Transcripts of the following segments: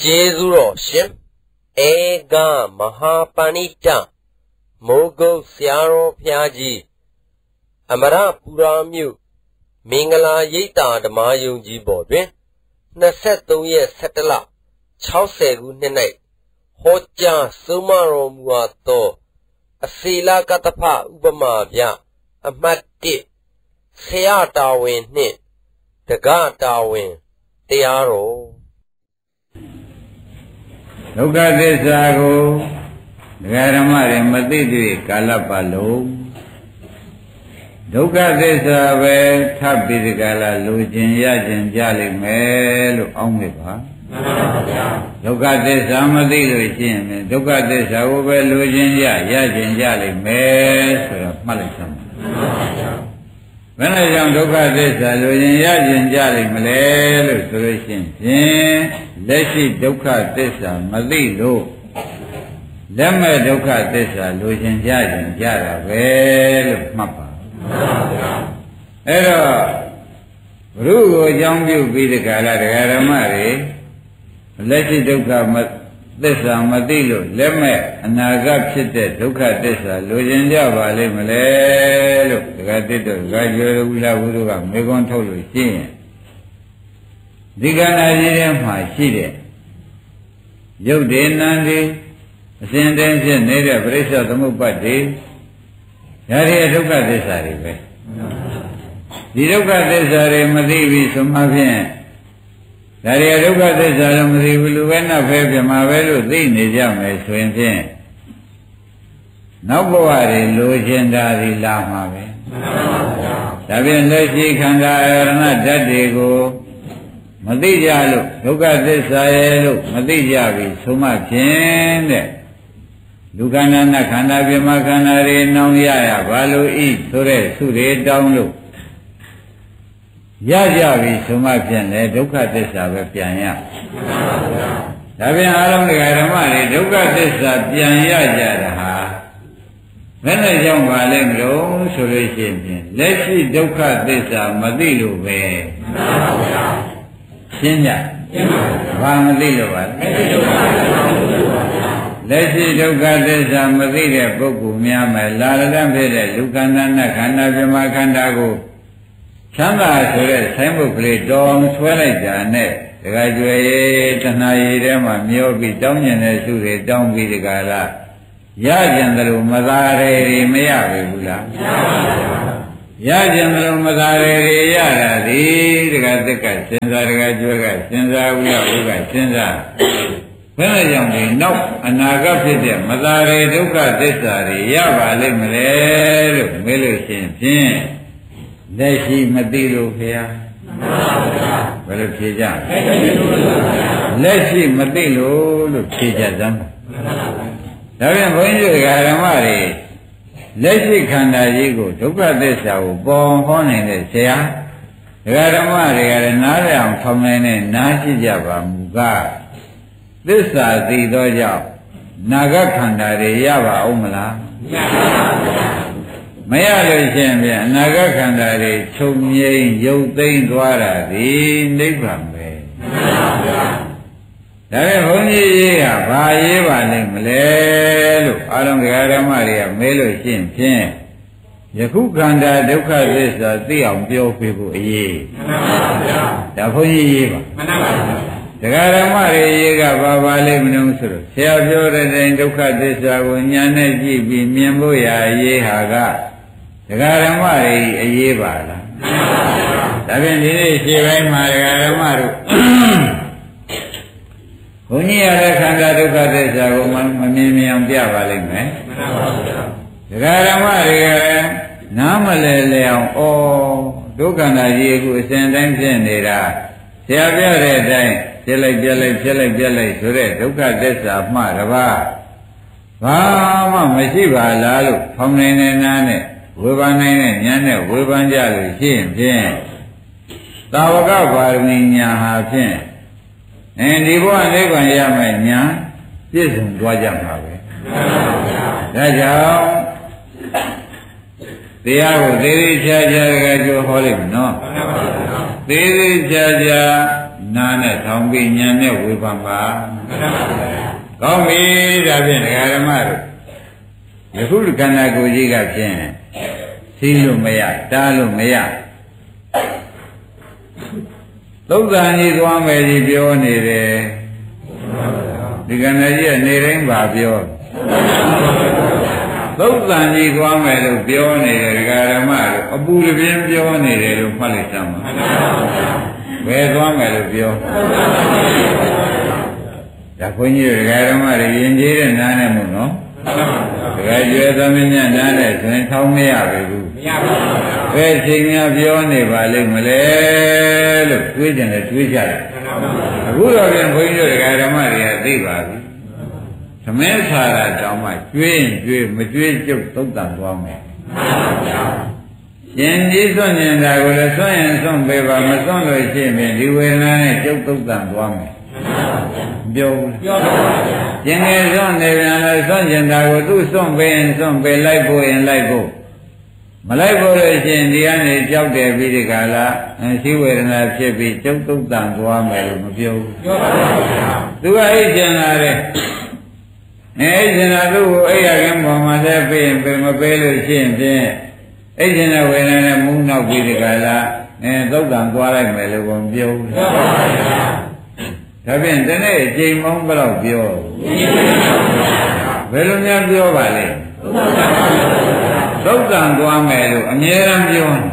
Jezuro ship Ega Mahapanita Mogo Siaro Piaji Amara Puramu Mingala Yita the Mayunji Bodwin Naseto ye Setala Chausegu Nene Hoja Sumaro Muato Asila Katapa Ubamavya Amati Sea Darwin Nit The God Darwin Tiaro Loka Desago Garamare Matiti Kalapalo Loka Desabe Tabidikala Lujin Yajin Jali Melu Omniba Loka Desamadi Lujin Loka Desaube Lujin Yajin Jali Melu Malisam When I am Loka Desa Lujin Yajin Jali Melu Solution Leshi Doka Desa Madilo Lemme Doka Desa Lujin Yajin Jara Velu Mapa Ero Rugo Jambu Bidikala Garamari Leshi Doka Desa Madilo Lemme Anaga Pite Doka Desa Lujin Javali Malelo Gatito Gajo Ula Uruga Megon Tolu Shin Digana Jima Shide Yodi Nandi Ascendency Neda Brisa Tamupati Yari Doka Desari The Doka Desari Madivi Sumavian Dari Doka Desari Madivuluvena Fabia Mavelu Dini Jame Swintin Nabuari Lujendari Lama Tabian Leshi Kanda Erna Dadigo Madijalu, Luka Desaelu, Madijavi, Suma Kende Lukanana Kanda Bimakanari Nauyaya, Balu E, Sure, Sure, Download Yajavi, Suma Kende, Luka Desa Pianya Tabian Alam Garamari, Luka Desa Pianya Jaraha When I young Valengo, Solution, let's see Duka Desa Madilu Way. Sinya, Vamadilu. Let's see Duka Desa Madila Boku Miama, Laradam Vede, Lukanana, Kanda Vimakandago, Chanda Sure, Sambu Play, Dom, Swelija, Net, Graduate, Tanayama, Miobi, Domian, Sure, Dom Vidagala. Yajandalu Madare Mayavula Yajandalu Madare Yadi, the Gatica, Senza Gajuga, Senza Uga, Senza. When I young no, and Nagapita, Madare Duka Desari, Yava Limere, Melusin, Deshi Madilu here. Well, Pija. Leshi Madilu, Pijazam. Davian Bonjo Garamari, Leshi Kandajigo, Duka Desa, born honing the Sea, Garamari, Garanariam, Tomene, Nashi Java, Muga. This is the Doja, Naga Kandari, Yava, Umala. Mayalo Champion, Naga Kandari, Chumye, Yotain Dwara, the Nibambe. Only Vayeva Limelo, Alam Garamaria, Melo Shin, Yakukanda, Duka Desa, the Ampio people, ye. Taponi The Garamari, Yega, Baba Limnusur, Sergio and Duka Desa, Unyana Jibi, Miamboya, Yehaga, The Garamari, Yevala. Tabin Shiva Maramaru. Only other Kanda Duka Desa, Mammy and Biavaling, The Garamari, Namale Leon, oh, Dukana Yigu, Sendang Sendera, Siavia Redai, Jelly, Sure, Duka Desa, Marava, Vama, Masiva, Lalu, Homene Nane, Wibane, Yane, Wibanjalu, Shin, Tawaka, Barminia, Hafin. And the boy never Yamania, this is Guajam. That's how they are very charger, no? Very charger, နားနဲ့ထောင်ပြီးဉာဏ်နဲ့ဝေဖန်ပါကောင်းပြီဒါဖြင့်ဒကာဓမ္မတို့ယခုခန္ဓာကိုယ်ကြီးကဖြင့်သိလို့မရတားလို့မရသုဒ္ဓန်ကြီးသွားမယ်ကြီးပြောနေတယ်ဒီခန္ဓာကြီးကနေတိုင်းပါပြောသုဒ္ဓန်ကြီးသွားမယ်လို့ပြောနေတယ်ဒကာဓမ္မတို့အပူတပြင်းပြောနေတယ်လို့မှတ်လိုက်စမ်းပါဘယ်သွားမယ်လို့ပြောဒါခွင့်ကြီးဒကာဓမ္မတွေယဉ်ကျေးတဲ့နားနဲ့မို့နော်ဒကာကျွဲသမင်းညနားနဲ့ဆိုရင်ထောင်းမရပါဘူးမရပါဘူးဘယ်ချိန်များပြောနေပါလိမ့်မလဲလို့တွေးကြတယ်တွေးကြတယ်အခုတော့ပြန်ခွင့်ကြီးဒကာဓမ္မတွေကသိပါပြီသမင်းဆာတာတောင်မှကျွေးရင်ကျွေးမကျွေးကျုပ်သုတ်တန်သွားမယ်ရှင်ကြီးစွန့်နေတာကိုလည်းစွန့်ရင်စွန့်ပေးပါမစွန့်လို့ရှိရင်ဒီဝေဒနာနဲ့ကျုပ်သုတ်တန်သွားမယ်ပြောဘူးပြောပါဘူးရှင်ငယ်စွန့်နေပြန်လဲစွန့်ကျင်တာကိုသူ့စွန့်ပေးရင်စွန့်ပေးလိုက်ဖို့ရင်လိုက်ဖို့မလိုက်ဖို့လို့ရှိရင်ဒီကနေကြောက်တယ်ပြီးဒီကလာရှိဝေဒနာဖြစ်ပြီးကျုပ်သုတ်တန်သွားမယ်လို့မပြောဘူးပြောပါဘူးသူကအိတ်ကျင်လာတယ်အဲ့ဒီနာသူ့ကိုအိယာခင်ပေါ်မှာလည်းပေးရင်ပေးမပေးလို့ရှိရင်ဖြင့်အဲ့ဒီနာဝေဒနာနဲ့မူးနောက်ပြီးဒီကလာသုတ်တန်သွားလိုက်မယ်လို့မပြောဘူးပြောပါဘူးဒါဖြင့်ဒီနေ့အချိန်မောင်းဘယ်တော့ပြောဘယ်လိုများပြောပါလဲသုတ်တန်သွားမယ်လို့အမြဲတမ်းပြောနေ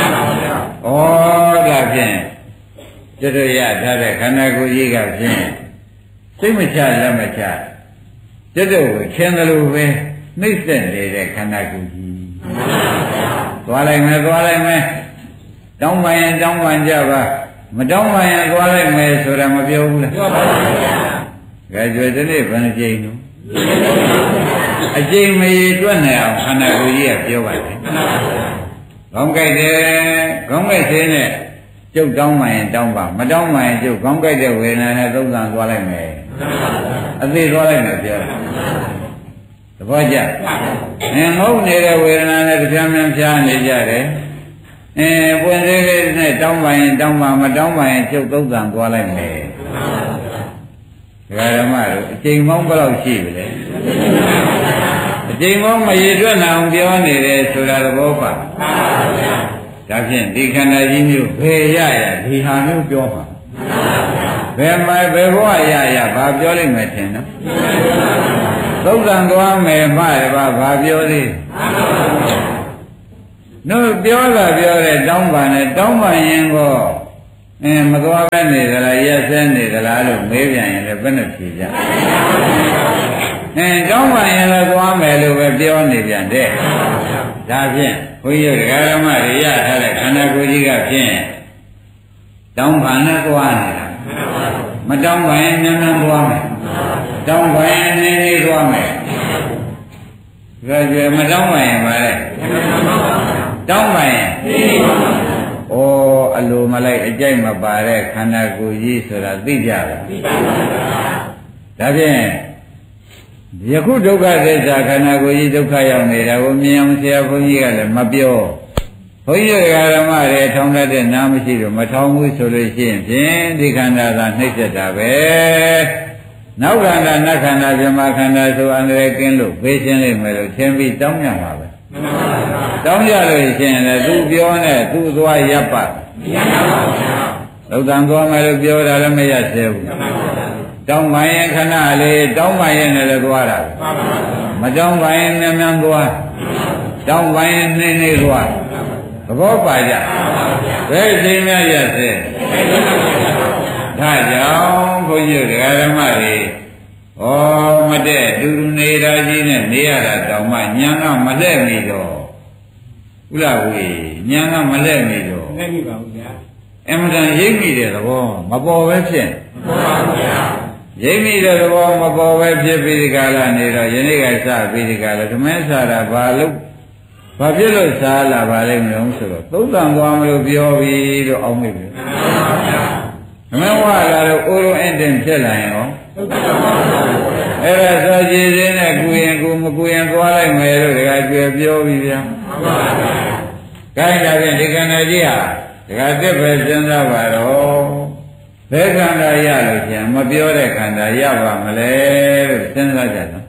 ဩဒါဖြင့်ကျွတ်ရထားတဲ့ခန္ဓာကိုယ်ကြီးကဖြင့်စိတ်မချလက်မချကျွတ်ကိုခင်တယ်လို့ပဲနှိမ့်ဆက်နေတဲ့ခန္ဓာကိုယ်ကြီးသွားလိုက်မယ်သွားလိုက်မယ်တောင်းပန်ရင်တောင်းပန်ကြပါမတောင်းပန်ရင်သွားလိုက်မယ်ဆိုတာမပြောဘူးလားပြောပါဘူးဗျာကြွယ်ဒီနေ့ဘယ်နှကြိမ်လို့အကြိမ်မရေတွက်နေအောင်ခန္ဓာကိုယ်ကြီးကပြောပါတယ်ခေါင်းကြိုက်တယ်ခေါင်းကြိုက်သေးနဲ့ကျုပ်တောင်းပန်ရင်တောင်းပါမတောင်းပန်ရင်ကျုပ်ခေါင်းကြိုက်တဲ့ဝေဒနာနဲ့သုံးသန်သွားလိုက်မယ်အသေးသွားလိုက်မယ်ပြောတယ်သဘောကျငုံနေတဲ့ဝေဒနာနဲ့တရားမှန်ဖြားနေကြတယ်ပွင့်သေးလေးနဲ့တောင်းပန်ရင်တောင်းပါမတောင်းပန်ရင်ကျုပ်သုံးသန်သွားလိုက်မယ်ဒကာဓမ္မတို့အချိန်မောင်းဘယ်လောက်ရှိပြီလဲအချိန်မောင်းမရေတွက်နိုင်အောင်ပြောနေတယ်ဆိုတာသဘောပါဒါဖြင့်ဒီခန္ဓာကြီးမျိုးဘယ်ရရဒီဟာမျိုးပြောပါဘယ်မှာဘယ်ဘဝရရဘာပြောလိမ့်မယ်ထင်နော်သုတ်တန်သွားမယ်မှတပါဘာပြောသေးတို့ပြောတာပြောတဲ့တောင်းပန်နဲ့တောင်းပန်ရင်ကောမသွားပဲနေသလားရက်စဲနေသလားလို့မေးပြန်ရင်လည်းဘယ်နဲ့ဖြေကြတောင်းပန်ရင်လည်းသွားမယ်လို့ပဲပြောနေပြန်တဲ့ဒါဖြင့်ဘုန်းကြီးတို့ဓမ္မတွေရထားတဲ့ခန္ဓာကိုယ်ကြီးကဖြင့်တောင်းပန်နဲ့သွားနေတာမတောင်းပန်ရင်နန်းနန်းသွားမယ်တောင်းပန်ရင်နေနေသွားမယ်ဒါကြွယ်မတောင်းပန်ရင်ပါလေတောင်းပန်ရင်ဩအလိုမလိုက်အကြိုက်မပါတဲ့ခန္ဓာကိုယ်ကြီးဆိုတာသိကြလားသိပါပါဒါဖြင့်ယခုဒုက္ခသစ္စာခန္ဓာကိုယ်ကြီးဒုက္ခရောက်နေတာကိုမြင်အောင်ဆရာဘုန်းကြီးကလည်းမပြောဘုန်းကြီးဓမ္မတွေထောင်တတ်တဲ့နားမရှိတော့မထောင်ဘူးဆိုလို့ရှိရင်ဖြင့်ဒီခန္ဓာသာနှိမ့်ဆက်တာပဲနောက်ခန္ဓာနတ်ခန္ဓာပြမခန္ဓာဆိုအန္တရာယ်ကင်းလို့ဘေးရှင်းလိမ့်မယ်လို့ထင်ပြီးတောင်းကြပါပဲတောင်းကြလို့ရှိရင်လည်းသူပြောနဲ့သူသွားရပ်ပါမရပါဘူးသုတ်တန်သွားမယ်လို့ပြောတာလည်းမရသေးဘူးတောင်းပန်ရင်ခဏလေးတောင်းပန်ရင်လည်းသွားတာမတောင်းပန်ရင်မြန်မြန်သွားတောင်းပန်ရင်နှင်းနှင်းသွားသဘောပါကြဘယ်ချိန်မှရသေးဒါကြောင့်ဘုန်းကြီးဓမ္မတွေမတည့်တူတူနေတာကြီးနဲ့နေရတာတောင်မှညာကမလဲ့မိတော့ဥလားဝေညာကမလဲ့မိတော့လဲ့မိပါဘူးဗျာအမှန်တန်ရိပ်မိတဲ့သဘောမပေါ်ပဲဖြစ်မပေါ်ပါဘူးဗျာရိပ်မိတဲ့သဘောမပေါ်ပဲဖြစ်ပြီးဒီကလာနေတော့ယနေ့ကစပြီးဒီကလာဓမ္မစားတာဘာလို့ဘာဖြစ်လို့စားလာပါလိမ့်မလို့ဆိုတော့သုတ်တန်သွားမလို့ပြောပြီးတော့အောင်းမိပြီဓမ္မဝါလာတော့အိုးလုံးအင်းတင်ဖြစ်လာရင်ရောအဲ့ဒါဆိုကြည်စင်းနဲ့ကုရင်ကုမကုရင်သွားလိုက်မယ်လို့တခါကျွယ်ပြောပြီးဗျာခိုင်းတာဖြင့်ဒီခန္ဓာကြီးဟာတခါတက်ပဲစဉ်းစားပါတော့ဘယ်ခန္ဓာရလို့ကျန်မပြောတဲ့ခန္ဓာရပါမလဲလို့စဉ်းစားကြတော့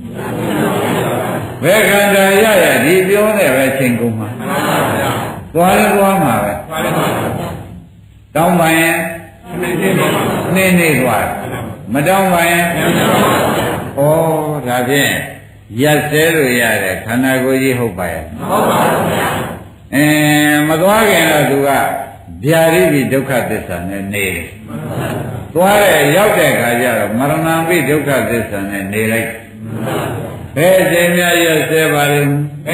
ဘယ်ခန္ဓာရရဒီပြောတဲ့ပဲချိန်ကုန်မှာသွားလဲသွားမှာပဲတောင်းပါရင်နေသွားမတောင်းပါရင်ဩဒါဖြင့်ရက်စဲလို့ရတဲ့ခန္ဓာကိုယ်ကြီးဟုတ်ပါရဲ့မဟုတ်ပါဘူးဗျာမသွားခင်တော့သူကဗျာတိပိဒုက္ခသစ္စာနဲ့နေတယ်သွားတဲ့ရောက်တဲ့အခါကျတော့မရဏံပိဒုက္ခသစ္စာနဲ့နေလိုက်ဘယ်အချိန်များရက်စဲပါလိမ့်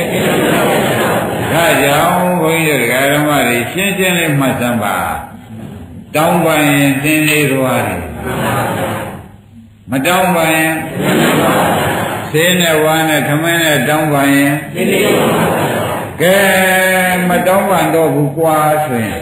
ဒါကြောင့်ဘုန်းကြီးတို့ဓမ္မတွေရှင်းရှင်းလေးမှတ်စမ်းပါတောင်းပါရင်သင်လေးသွားတယ်မတောင်းပါရင်ဆေးနဲ့ဝါနဲ့ခမင်းနဲ့တောင်းပါရင်ကဲမတောင်းပါတော့ဘူးကွာဆိုရင်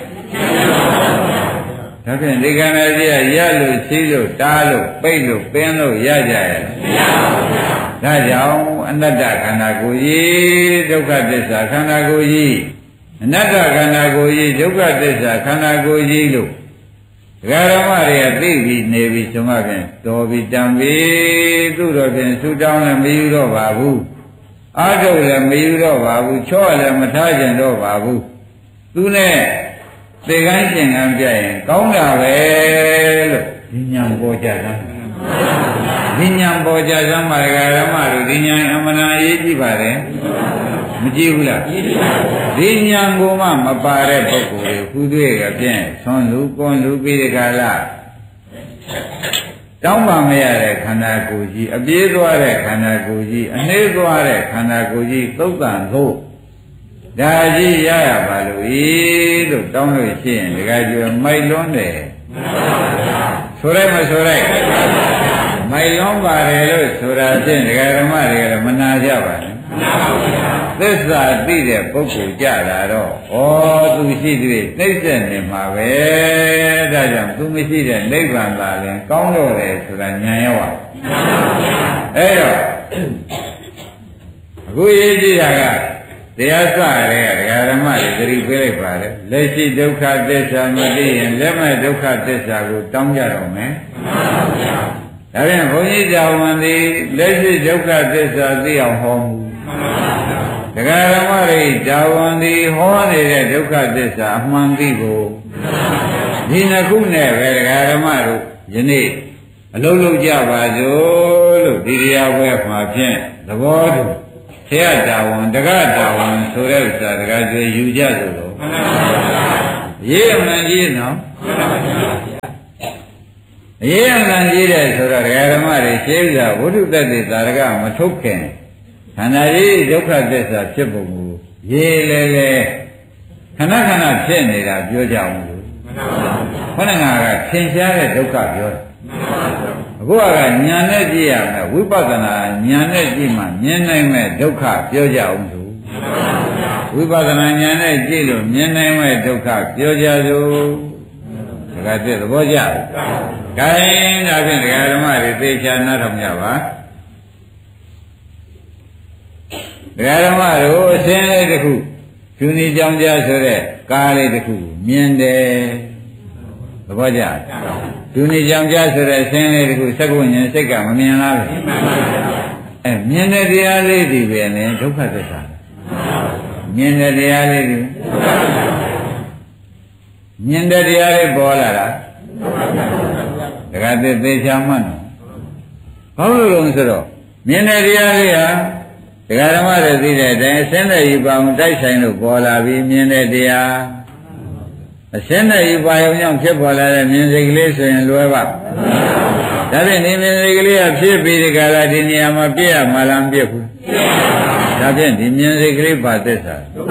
ဒါဖြင့်ဒီကံရဲ့ရလို့ရှိလို့တားလို့ပိတ်လို့ပင်းလို့ရကြရဲ့မရပါဘူးဗျာဒါကြောင့်အနတ္တခန္ဓာကိုယ်ကြီးဒုက္ခသစ္စာခန္ဓာကိုယ်ကြီးအနတ္တခန္ဓာကိုယ်ကြီးဒုက္ခသစ္စာခန္ဓာကိုယ်ကြီးလို့ဒကာဓမ္မတွေကသိပြီးနေပြီးဆိုမှဖြင့်တော်ပြီးတံပြီးသူ့တော်ဖြင့်ဆူတောင်းလည်းမယူတော့ပါဘူးအာထုတ်လည်းမယူတော့ပါဘူးချော့လည်းမထားကျင်တော့ပါဘူးသူနဲ့သေကိုင်းရှင်ကံပြရင်ကောင်းတာပဲလို့ဒီညာပေါ်ကြတာဒီညာပေါ်ကြစမ်းပါဒကာဓမ္မတို့ဒီညာအမှန်အရေးကြည့်ပါတယ်မကြည့်ဘူးလားဒီညာကိုမှမပါတဲ့ပုဂ္ဂိုလ်တွေခုတွေ့ရဖြင့်ဆွမ်းလူကွန်လူပြီးဒီကလာတောင်းပါမရတဲ့ခန္ဓာကိုယ်ကြီးအပြေးသွားတဲ့ခန္ဓာကိုယ်ကြီးအနှေးသွားတဲ့ခန္ဓာကိုယ်ကြီးသုတ်တန်ဖို့ဒါကြီးရရပါလို့လို့တောင်းလို့ရှိရင်ဒကာကျွယ်မိုက်လွန်းတယ်ဆိုလိုက်မဆိုလိုက်မိုက်လွန်းပါတယ်လို့ဆိုတာဖြင့်ဒကာဓမ္မတွေကလည်းမနာကြပါနဲ့သစ္စာသိတဲ့ပုဂ္ဂိုလ်ကြတာတော့ဩသူရှိသေးနှိမ့်ဆက်နေမှာပဲဒါကြောင့်သူမရှိတဲ့နိဗ္ဗာန်သာလည်းကောင်းတော့တယ်ဆိုတာဉာဏ်ရောက်ပါအဲ့တော့အခုရေးကြည့်တာကတရားစရဲဒကာဓမ္မတွေသတိပေးလိုက်ပါတယ်လက်ရှိဒုက္ခသစ္စာမသိရင်လက်မဲ့ဒုက္ခသစ္စာကိုတောင်းကြတော့မယ်ဒါဖြင့်ဘုန်းကြီးကြောင့်ဝန်သည်လက်ရှိဒုက္ခသစ္စာသိအောင်ဟောမှုဒကာဓမ္မတွေကြောင့်ဝန်သည်ဟောနေတဲ့ဒုက္ခသစ္စာအမှန်သိဖို့ဒီနှစ်ခုနဲ့ပဲဒကာဓမ္မတို့ယနေ့အလုံးလုံးကြပါစို့လို့ဒီတရားပွဲမှာဖြင့်သဘောတူဆရာတာဝန်တက္ကတာဝန်ဆိုတဲ့ဥစ္စာတက္ကကျွေယူကြဆိုလို့ရေးအမှန်ကြီးနော်ရေးအမှန်ကြီးတဲ့ဆိုတော့ဒကာဓမ္မတွေရှင်းပြဝိတုတ္တိသာရကမထုတ်ခင်ခန္ဓာကြီးဒုက္ခသစ္စာဖြစ်ပုံကိုရေးလေလေခဏခဏဖြစ်နေတာပြောကြအောင်လို့ခဏခါကသင်ရှားတဲ့ဒုက္ခပြောတယ်အခုကညာနဲ့ကြည့်ရမယ်ဝိပဿနာညာနဲ့ကြည့်မှမြင်နိုင်မဲ့ဒုက္ခပြောကြအောင်လို့ဝိပဿနာညာနဲ့ကြည့်လို့မြင်နိုင်မဲ့ဒုက္ခပြောကြစို့ဒါကတည်းကသဘောကျတယ်။ဒါရင်ဒါဖြင့်ဒကာဓမ္မတွေသေချာနားထောင်ကြပါဒကာဓမ္မတို့အစင်းလေးတစ်ခုဖြူနေကြောင်ကြားဆိုတဲ့ကားလေးတစ်ခုမြင်တယ်သဘောကျဖြူနေကြောင်ကြားဆိုတဲ့အစင်းလေးတစ်ခုစက္ကုဉ္ဉ္စိတ်ကမမြင်လားပဲမြင်တဲ့တရားလေးဒီပဲနဲ့ဒုက္ခသစ္စာမြင်တဲ့တရားလေးဒီမြင်တဲ့တရားလေးပေါ်လာတာဒကာသေချာမှတ်နော်ဘာလို့လဲဆိုတော့မြင်တဲ့တရားလေးဟာဒကာဓမ္မတွေသိတဲ့အတိုင်းအစင်းတဲ့ယူပါအောင်တိုက်ဆိုင်လို့ပေါ်လာပြီးမြင်တဲ့တရားအစင်းတဲ့ယူပါအောင်ကြောင့်ဖြစ်ပေါ်လာတဲ့မြင်စိတ်ကလေးဆိုရင်လွယ်ပါဒါဖြင့်ဒီမြင်စိတ်ကလေးကဖြစ်ပြီးဒီကလာဒီနေရာမှာပြည့်ရမှာလားမပြည့်ဘူးဒါဖြင့်ဒီမြင်စိတ်ကလေးပါသစ္စာ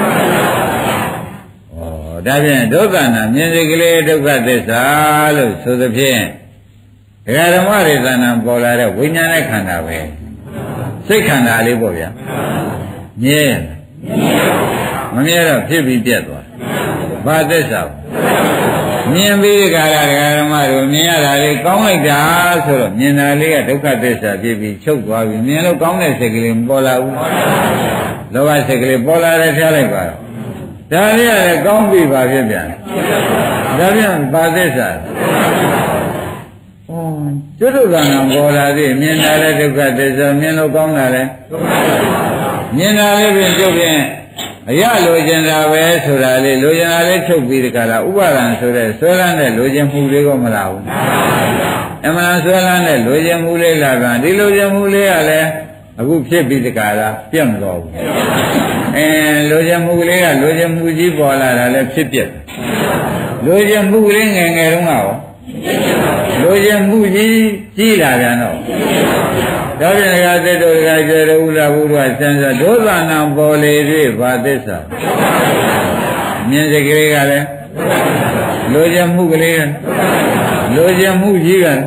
ဒါဖြင့်ဒုက္ခနာမြင်စိတ်ကလေးဒုက္ခသစ္စာလို့ဆိုသဖြင့်ဒကာဓမ္မတွေသဏ္ဍာန်ပေါ်လာတဲ့ဝိညာဉ်နဲ့ခန္ဓာပဲစိတ်ခန္ဓာလေးပေါ့ဗျာမြဲမမြဲတော့ဖြစ်ပြီးပြတ်သွားဘာသစ္စာမြင်ပြီးကြတာဒကာဓမ္မတို့မြင်ရတာလေးကောင်းလိုက်တာဆိုတော့မြင်တာလေးကဒုက္ခသစ္စာဖြစ်ပြီးချုပ်သွားပြီမြင်လို့ကောင်းတဲ့စိတ်ကလေးမပေါ်လာဘူးလောဘစိတ်ကလေးပေါ်လာတယ်ထားလိုက်ပါဒါလေးရတယ်ကောင်းပြီပါဖြစ်ပြန်ဒါပြန်ပါသစ္စာကျွတ်ဒုက္ခနာပေါ်လာသေးမြင်တာလဲဒုက္ခသစ္စာမြင်လို့ကောင်းတာလဲမြင်တာလေးဖြင့်ကျုပ်ဖြင့်အရလိုချင်တာပဲဆိုတာလေးလိုချင်တာလေးချုပ်ပြီးတခါလားဥပါဒံဆိုတဲ့ဆွဲလန်းတဲ့လိုချင်မှုလေးကိုမလာဘူးအမှန်ဆွဲလန်းတဲ့လိုချင်မှုလေးလာကဒီလိုချင်မှုလေးကလည်းအခုဖြစ်ပြီးတခါလားပြတ်မတော်ဘူးလိုချင်မှုလေးကလိုချင်မှုကြီးပေါ်လာတာလည်းဖြစ်ပြက်လိုချင်မှုလေးငယ်ငယ်တုန်းကရောလိုချင်မှုကြီးလာပြန်တော့ဒါပြန်ကသတ္တဝါကျေရဥလာဘုရားဆန်းစားဒုသနာပေါ်လေ၍ဘာသစ္စာမြင်စိတ်ကလေးကလည်းလိုချင်မှုကလေးလိုချင်မှုကြီးကဩ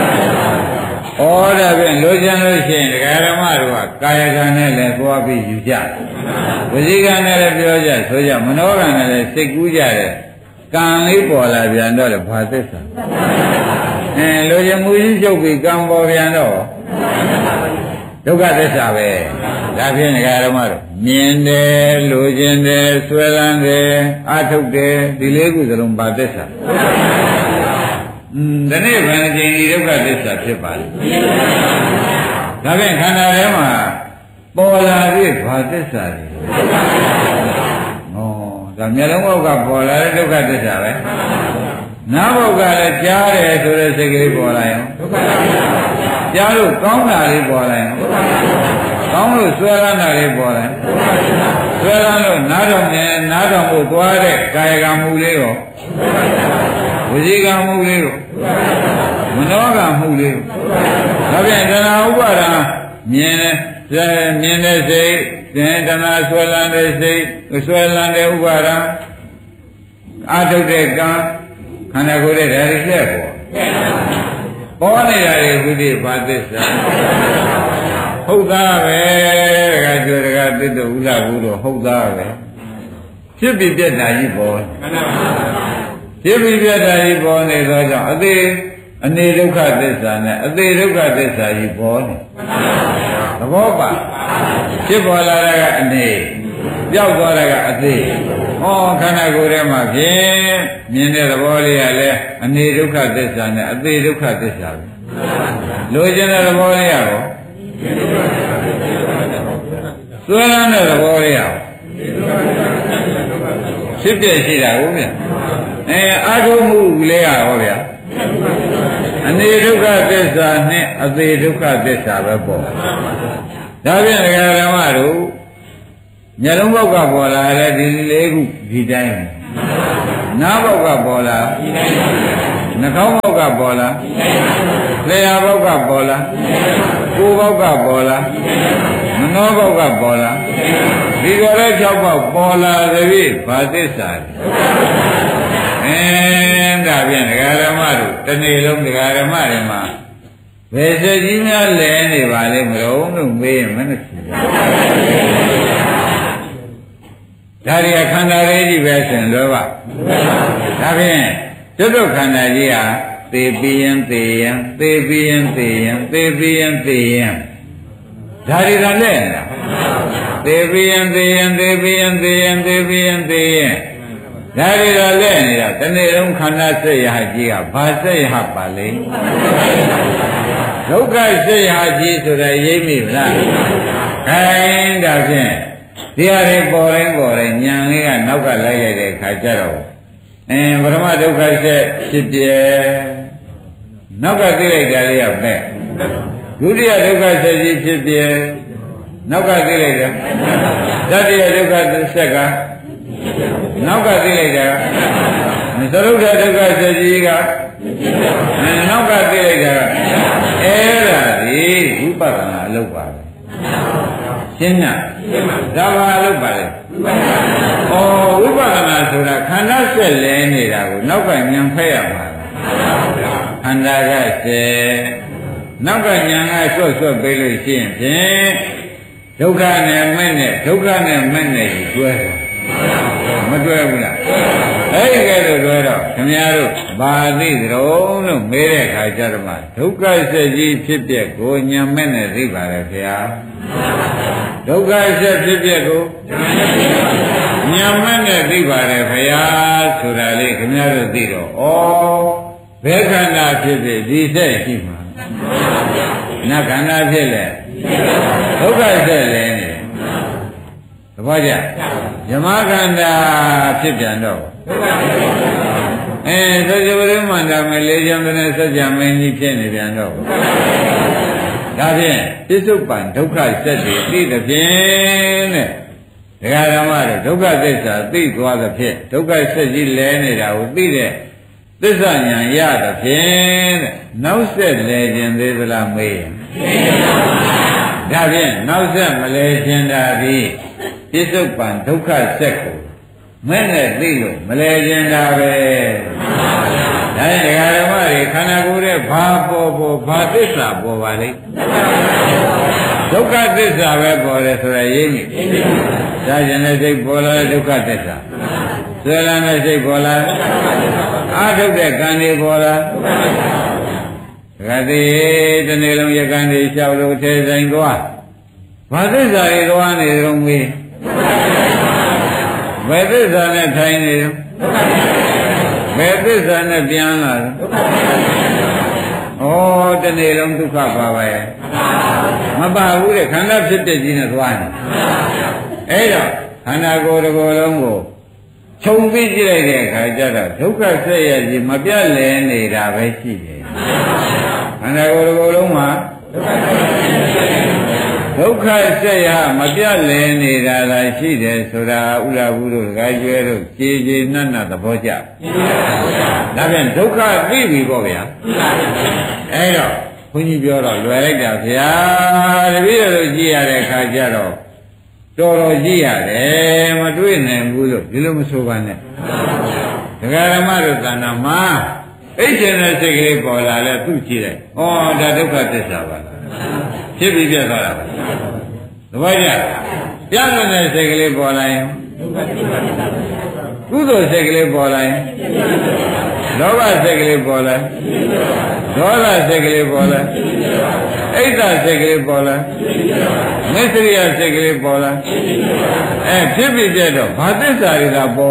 ဒါပြန်လိုချင်လို့ရှိရင်ဒကာဓမ္မတို့ကကာယကံနဲ့လည်းသွားပြီးယူကြဝစီကံနဲ့လည်းပြောကြဆိုကြမနောကံနဲ့လည်းစိတ်ကူးကြတယ်ကံလေးပေါ်လာပြန်တော့လေဘာသစ္စာလိုချင်မှုကြီးချုပ်ပြီးကံပေါ်ပြန်တော့ဒုက္ခသစ္စာပဲဒါဖြင့်ဒကာဓမ္မတို့မြင်တယ်လိုချင်တယ်ဆွဲလန်းတယ်အထုတ်တယ်ဒီလေးခုစလုံးဘာသစ္စာဒီနေ့ဘယ်နှကြိမ်ဒီဒုက္ခသစ္စာဖြစ်ပါလဲဒါဖြင့်ခန္ဓာထဲမှာပေါ်လာပြီးဘာသစ္စာလဲဒါမျက်လုံးဘောက်ကပေါ်လာတဲ့ဒုက္ခသစ္စာပဲနားဘောက်ကလည်းကြားတယ်ဆိုတဲ့စိတ်ကလေးပေါ်လာရင်ဒုက္ခသစ္စာကြားလို့ကောင်းတာလေးပေါ်လာရင်ကောင်းလို့ဆွဲလန်းတာလေးပေါ်လာရင်ဆွဲလန်းလို့နားတော်နဲ့နားတော်ကိုသွားတဲ့ကာယကံမှုလေးရောဝစီကံမှုလေးရောမနောကံမှုလေးရောဒါပြန်တဏှာဥပါဒံမြင်တဲ့စိတ်သင်တဏှာဆွဲလန်းတဲ့စိတ်ဆွဲလန်းတဲ့ဥပါဒံအာထုတ်တဲ့ကံခန္ဓာကိုယ်ရဲ့ဓာတ်တွေလက်ပေါ်နေတာတွေဘုဒ္ဓဘာသစ္စာဟုတ်သားပဲတခါကျော်တခါသစ္စာဥလာဘူးတော့ဟုတ်သားပဲဖြစ်ပြီးပြတ်တာကြီးပေါ်ဖြစ်ပြီးပြတ်တာကြီးပေါ်နေသောကြောင့်အသေးအနေဒုက္ခသစ္စာနဲ့အသေးဒုက္ခသစ္စာကြီးပေါ်နေသဘောပါဖြစ်ပေါ်လာတာကအနေပြောက်သွားတာကအသေးဟောခန္ဓာကိုယ်ထဲမှာဖြင့်မြင်တဲ့သဘောလေးကလည်းအနေဒုက္ခသစ္စာနဲ့အသေးဒုက္ခသစ္စာပဲလိုချင်တဲ့သဘောလေးရောဆွဲလန်းတဲ့သဘောလေးရောဖြစ်ပြရှိတာဟုတ်ဗျအာထုမှုလေးကဟောဗျာအနေဒုက္ခသစ္စာနဲ့အသေးဒုက္ခသစ္စာပဲပေါ့ဒါဖြင့်ဒကာဓမ္မတို့မျက်လုံးဘောက်ကပေါ်လာတဲ့ဒီလေးခုဒီတိုင်းနားဘောက်ကပေါ်လာနှာခေါင်းဘောက်ကပေါ်လာလျှာဘောက်ကပေါ်လာကိုယ်ဘောက်ကပေါ်လာမနောဘောက်ကပေါ်လာဒီကြော်တဲ့6ဘောက်ပေါ်လာသည်ဘာသစ္စာဒါဖြင့်ဒကာဓမ္မတို့တနေ့လုံးဒကာဓမ္မတွေမှာဘယ်စက်ကြီးများလဲနေပါလိမ့်မလို့လို့မေးရင်မနဲ့ဖြစ်ဒါရီခန္ဓာလေးကြီးပဲဆိုရင်တော့ပါဒါဖြင့်ကျွတ်တို့ခန္ဓာကြီးဟာသေပြီးရင်သေရင်သေပြီးရင်သေရင်သေပြီးရင်သေရင်ဒါရီကလည်းနေတာသေပြီးရင်သေရင်သေပြီးရင်သေရင်သေပြီးရင်သေရင်ဒါရီကလည်းနေတာဒီနေ့လုံးခန္ဓာစိတ်ရဟကြီးကဘာစိတ်ရဟပါလဲဒုက္ခစိတ်ရဟကြီးဆိုတဲ့ရိပ်မိဗလားခိုင်းဒါဖြင့်ဒီဟာတွေပေါ်တိုင်းဉာဏ်လေးကနောက်ကလိုက်ရတဲ့ခါကျတော့ပထမဒုက္ခဆက်ဖြစ်ပြဲနောက်ကသိလိုက်တာလေးကမဲ့ဒုတိယဒုက္ခဆက်ကြီးဖြစ်ပြဲနောက်ကသိလိုက်တာတတိယဒုက္ခဆက်ကနောက်ကသိလိုက်တာသရုပ်ဒုက္ခဆက်ကြီးကနောက်ကသိလိုက်တာအဲ့ဒါဒီဝိပဿနာအလုပ်ပါပဲရှင်းလားဒါပါလို့ပါလေဩဝိပဿနာဆိုတာခန္ဓာဆက်လဲနေတာကိုနောက်ကဉာဏ်ဖက်ရမှာခန္ဓာကဆက်နောက်ကဉာဏ်ကဆွတ်ပေးလို့ရှိရင်ဖြင့်ဒုက္ခနဲ့မဲ့နဲ့ဒုက္ခနဲ့မဲ့နဲ့ကြီးကျွဲတယ်မတွဲဘူးလားအဲ့ဒီကဲတော့တွဲတော့ခင်ဗျားတို့ဘာသိကြုံလို့မေးတဲ့အခါကျတော့မှဒုက္ခဆက်ကြီးဖြစ်ပျက်ကိုညံမဲ့နဲ့သိပါလေခင်ဗျာဒုက္ခဆက်ဖြစ်ပျက်ကိုညံမဲ့နဲ့သိပါလေခင်ဗျာဆိုတာလေးခင်ဗျားတို့သိတော့ဩဘယ်ခန္ဓာဖြစ်ဖြစ်ဒီဆက်ရှိမှာနတ်ခန္ဓာဖြစ်လေဒုက္ခဆက်လဲနေသဘောကျယမခန္ဓာဖြစ်ပြန်တော့သစ္စာဝိမန္တမလေးချမ်းတဲ့စัจ जा မင်းကြီးဖြစ်နေပြန်တော့ဒါဖြင့်ပြစ္ဆုတ်ပံဒုက္ခဆက်တွေသိတဲ့ဖြင့်တဲ့ဒကာဓမ္မတို့ဒုက္ခသစ္စာသိသွားတဲ့ဖြင့်ဒုက္ခဆက်ကြီးလဲနေတာကိုသိတဲ့သစ္စာဉာဏ်ရတဲ့ဖြင့်တဲ့နောက်ဆက်လဲခြင်းသေးသလားမေးရင်ဒါဖြင့်နောက်ဆက်မလဲခြင်းတာဒီပြစ္ဆုတ်ပံဒုက္ခဆက်ကိုမဲ့နဲ့သိလို့မလဲခြင်းတာပဲဒါရင်ဒကာဓမ္မတွေခန္ဓာကိုယ်ရဲ့ဘာပေါ်ဘာသစ္စာပေါ်ပါလိမ့်ဒုက္ခသစ္စာပဲပေါ်တယ်ဆိုရရေးနေဒါကျင်တဲ့စိတ်ပေါ်လာတဲ့ဒုက္ခသစ္စာဆွဲလန်းတဲ့စိတ်ပေါ်လာအာထုတ်တဲ့ကံတွေပေါ်လာဒကာတိတနေ့လုံးရကံတွေလျှောက်လို့ထဲဆိုင်သွားဘာသစ္စာတွေသွားနေကြုံမေးဘယ်သစ္စာနဲ့ထိုင်နေရောဘယ်သစ္စာနဲ့ပြန်လာရောဩတနေ့လုံးဒုက္ခပါပဲမပါဘူးတဲ့ခန္ဓာဖြစ်တဲ့ကြီးနဲ့သွားနေအဲ့တော့ခန္ဓာကိုယ်တစ်ကိုယ်လုံးကိုခြုံပြီးကြည့်လိုက်တဲ့အခါကျတော့ဒုက္ခဆက်ရကြီးမပြတ်လဲနေတာပဲရှိတယ်ခန္ဓာကိုယ်တစ်ကိုယ်လုံးမှာဒုက္ခဆက်ရမပြတ်လဲနေတာလားရှိတယ်ဆိုတာဥရဘူးတို့ဒကာကျွဲတို့ကြည်ကြည်နတ်နတ်သဘောကျဒါပြန်ဒုက္ခသိပြီပေါ့ဗျာအဲ့တော့ဘုန်းကြီးပြောတော့လွယ်လိုက်တာဗျာတပည့်တော်ကြည့်ရတဲ့အခါကျတော့တော်တော်ကြည့်ရတယ်မတွေ့နိုင်ဘူးလို့ဒီလိုမဆိုပါနဲ့ဒကာဓမ္မတို့သဏ္ဍာန်မှာအိတ်ချင်တဲ့စိတ်ကလေးပေါ်လာလဲသူ့ကြည့်လိုက်ဩဒါဒုက္ခသစ္စာပါလားဖြစ်ပြီးပြတ်သွားတာပါသဘောကျပြတ်တဲ့စိတ်ကလေးပေါ်လာရင်ကုသိုလ်စိတ်ကလေးပေါ်လာရင်လောဘစိတ်ကလေးပေါ်လာဒေါသစိတ်ကလေးပေါ်လာအိတ်တစိတ်ကလေးပေါ်လာမစ္စရိယစိတ်ကလေးပေါ်လာဖြစ်ပြီးပြတ်တော့ဘာသစ္စာတွေကပေါ်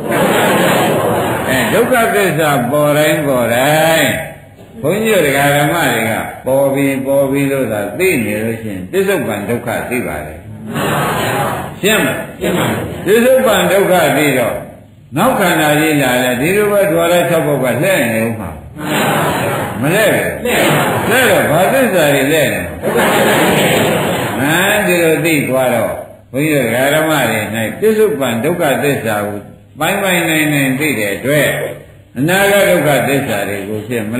ဒုက္ခသစ္စာပေါ်တိုင်းဘုန်းကြီးတို့ဓမ္မတွေကပေါ်ပြီးလို့သာသိနေလို့ရှိရင်ပြစ္ဆုတ်ပံဒုက္ခသိပါလေရှင်းမလားပြစ္ဆုတ်ပံဒုက္ခသိတော့နောက်ခန္ဓာကြီးလာလဲဒီလိုပဲထွာလဲ၆ဘုတ်ကလှဲ့နေဦးမှာမလဲဘူးလှဲ့တော့ဘာသစ္စာတွေလဲနေဒီလိုသိသွားတော့ဘုန်းကြီးတို့ဓမ္မတွေ၌ပြစ္ဆုတ်ပံဒုက္ခသစ္စာကိုပိုင်းနိုင်သိတဲ့အတွက်အနာဂတ်ဒုက္ခသစ္စာတွေကိုဖြစ်